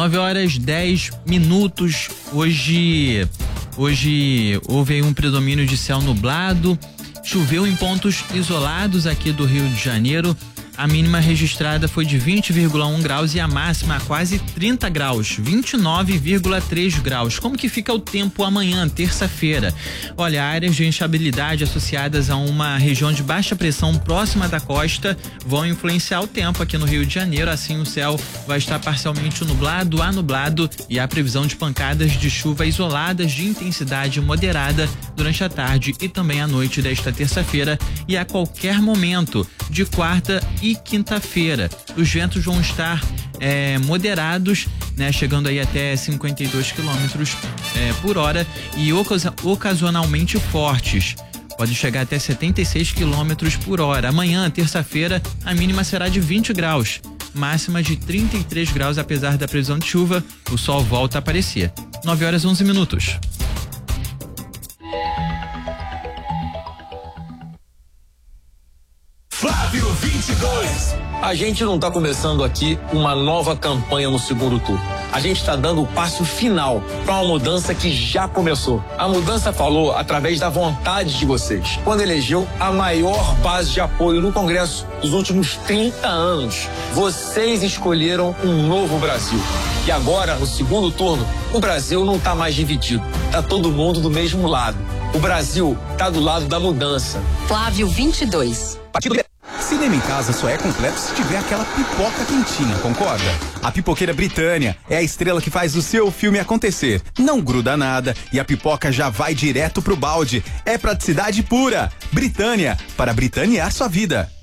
9h10. Hoje houve aí um predomínio de céu nublado, choveu em pontos isolados aqui do Rio de Janeiro. A mínima registrada foi de 20,1 graus e a máxima quase 30 graus, 29,3 graus. Como que fica o tempo amanhã, terça-feira? Olha, áreas de instabilidade associadas a uma região de baixa pressão próxima da costa vão influenciar o tempo aqui no Rio de Janeiro. Assim, o céu vai estar parcialmente nublado a nublado e há previsão de pancadas de chuva isoladas de intensidade moderada durante a tarde e também à noite desta terça-feira e a qualquer momento de quarta e quinta-feira. Os ventos vão estar moderados, né, chegando aí até 52 quilômetros por hora e ocasionalmente fortes. Pode chegar até 76 quilômetros por hora. Amanhã, terça-feira, a mínima será de 20 graus, máxima de 33 graus. Apesar da previsão de chuva, o sol volta a aparecer. 9h11. Flávio 22. A gente não está começando aqui uma nova campanha no segundo turno. A gente está dando o passo final para uma mudança que já começou. A mudança falou através da vontade de vocês, quando elegeu a maior base de apoio no Congresso dos últimos 30 anos. Vocês escolheram um novo Brasil. E agora, no segundo turno, o Brasil não está mais dividido. Tá todo mundo do mesmo lado. O Brasil tá do lado da mudança. Flávio 22. Partido Cinema em casa só é completo se tiver aquela pipoca quentinha, concorda? A Pipoqueira Britânia é a estrela que faz o seu filme acontecer. Não gruda nada e a pipoca já vai direto pro balde. É praticidade pura. Britânia, para britanear sua vida.